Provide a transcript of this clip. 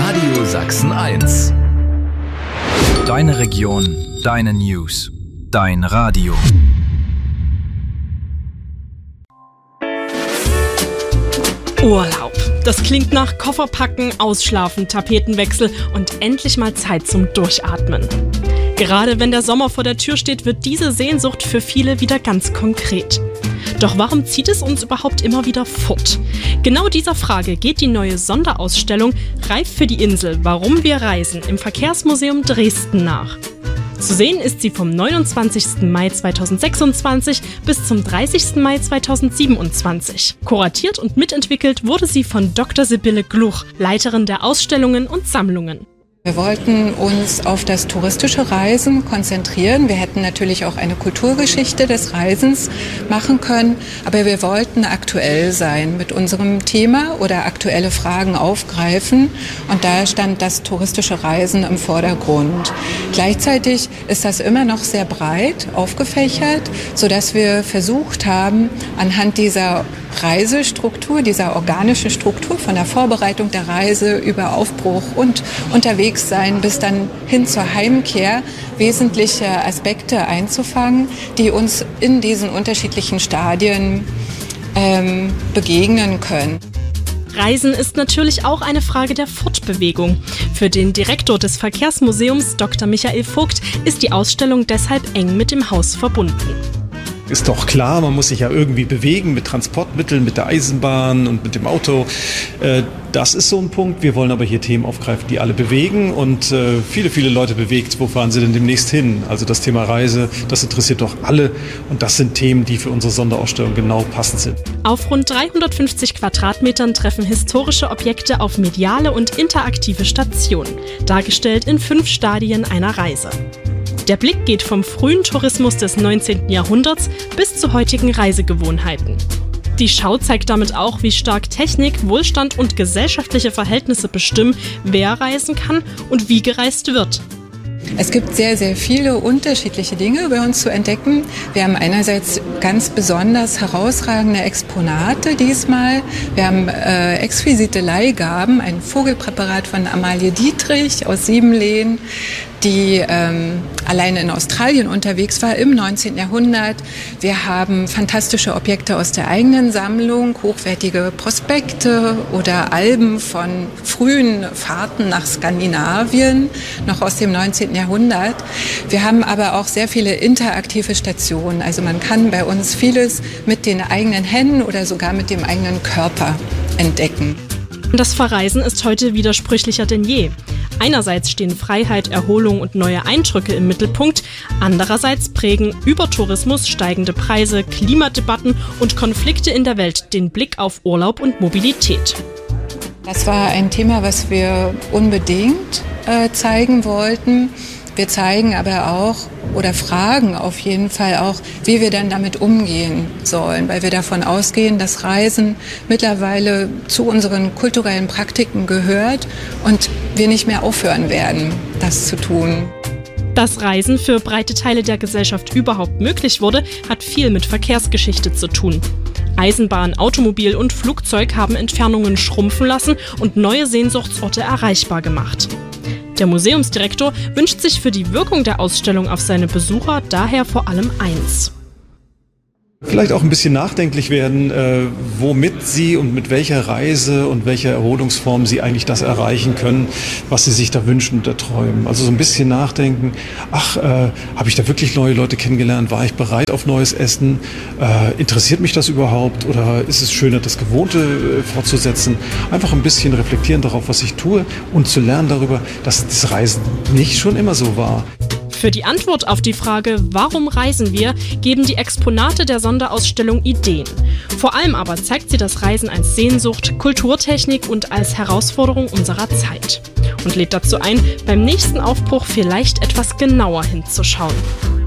Radio Sachsen 1. Deine Region, deine News, dein Radio. Urlaub. Das klingt nach Kofferpacken, Ausschlafen, Tapetenwechsel und endlich mal Zeit zum Durchatmen. Gerade wenn der Sommer vor der Tür steht, wird diese Sehnsucht für viele wieder ganz konkret. Doch warum zieht es uns überhaupt immer wieder fort? Genau dieser Frage geht die neue Sonderausstellung Reif für die Insel, warum wir reisen im Verkehrsmuseum Dresden nach. Zu sehen ist sie vom 29. Mai 2026 bis zum 30. Mai 2027. Kuratiert und mitentwickelt wurde sie von Dr. Sibylle Gluch, Leiterin der Ausstellungen und Sammlungen. Wir wollten uns auf das touristische Reisen konzentrieren. Wir hätten natürlich auch eine Kulturgeschichte des Reisens machen können, aber wir wollten aktuell sein mit unserem Thema oder aktuelle Fragen aufgreifen. Und da stand das touristische Reisen im Vordergrund. Gleichzeitig ist das immer noch sehr breit aufgefächert, sodass wir versucht haben, anhand dieser Reisestruktur, dieser organischen Struktur von der Vorbereitung der Reise über Aufbruch und unterwegs sein bis dann hin zur Heimkehr wesentliche Aspekte einzufangen, die uns in diesen unterschiedlichen Stadien begegnen können. Reisen ist natürlich auch eine Frage der Fortbewegung. Für den Direktor des Verkehrsmuseums, Dr. Michael Vogt, ist die Ausstellung deshalb eng mit dem Haus verbunden. Ist doch klar, man muss sich ja irgendwie bewegen mit Transportmitteln, mit der Eisenbahn und mit dem Auto. Das ist so ein Punkt. Wir wollen aber hier Themen aufgreifen, die alle bewegen und viele Leute bewegt. Wo fahren sie denn demnächst hin? Also das Thema Reise, das interessiert doch alle und das sind Themen, die für unsere Sonderausstellung genau passend sind. Auf rund 350 Quadratmetern treffen historische Objekte auf mediale und interaktive Stationen, dargestellt in 5 Stadien einer Reise. Der Blick geht vom frühen Tourismus des 19. Jahrhunderts bis zu heutigen Reisegewohnheiten. Die Schau zeigt damit auch, wie stark Technik, Wohlstand und gesellschaftliche Verhältnisse bestimmen, wer reisen kann und wie gereist wird. Es gibt sehr, sehr viele unterschiedliche Dinge bei uns zu entdecken. Wir haben einerseits ganz besonders herausragende Exponate diesmal. Wir haben exquisite Leihgaben, ein Vogelpräparat von Amalie Dietrich aus Siebenlehn, die allein in Australien unterwegs war im 19. Jahrhundert. Wir haben fantastische Objekte aus der eigenen Sammlung, hochwertige Prospekte oder Alben von frühen Fahrten nach Skandinavien, noch aus dem 19. Jahrhundert. Wir haben aber auch sehr viele interaktive Stationen. Also man kann bei uns vieles mit den eigenen Händen oder sogar mit dem eigenen Körper entdecken. Das Verreisen ist heute widersprüchlicher denn je. Einerseits stehen Freiheit, Erholung und neue Eindrücke im Mittelpunkt, andererseits prägen Übertourismus, steigende Preise, Klimadebatten und Konflikte in der Welt den Blick auf Urlaub und Mobilität. Das war ein Thema, was wir unbedingt zeigen wollten. Wir zeigen aber auch oder fragen auf jeden Fall auch, wie wir dann damit umgehen sollen, weil wir davon ausgehen, dass Reisen mittlerweile zu unseren kulturellen Praktiken gehört und wir nicht mehr aufhören werden, das zu tun. Dass Reisen für breite Teile der Gesellschaft überhaupt möglich wurde, hat viel mit Verkehrsgeschichte zu tun. Eisenbahn, Automobil und Flugzeug haben Entfernungen schrumpfen lassen und neue Sehnsuchtsorte erreichbar gemacht. Der Museumsdirektor wünscht sich für die Wirkung der Ausstellung auf seine Besucher daher vor allem eins: Vielleicht auch ein bisschen nachdenklich werden, womit Sie und mit welcher Reise und welcher Erholungsform Sie eigentlich das erreichen können, was Sie sich da wünschen und erträumen. Also so ein bisschen nachdenken, habe ich da wirklich neue Leute kennengelernt? War ich bereit auf neues Essen? Interessiert mich das überhaupt? Oder ist es schöner, das Gewohnte fortzusetzen? Einfach ein bisschen reflektieren darauf, was ich tue und zu lernen darüber, dass das Reisen nicht schon immer so war. Für die Antwort auf die Frage, warum reisen wir, geben die Exponate der Sonderausstellung Ideen. Vor allem aber zeigt sie das Reisen als Sehnsucht, Kulturtechnik und als Herausforderung unserer Zeit. Und lädt dazu ein, beim nächsten Aufbruch vielleicht etwas genauer hinzuschauen.